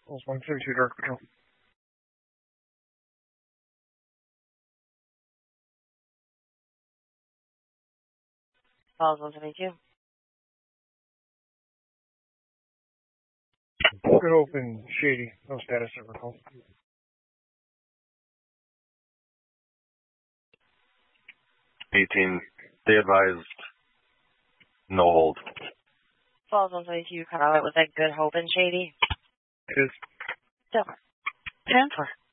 Falls 132 Dark Patrol. Falls 172. Good open, shady. No status ever call. 18. They advised no hold. Falls 172, cut out. Was that Good Hope and Shady? It is. Silver. 10-4.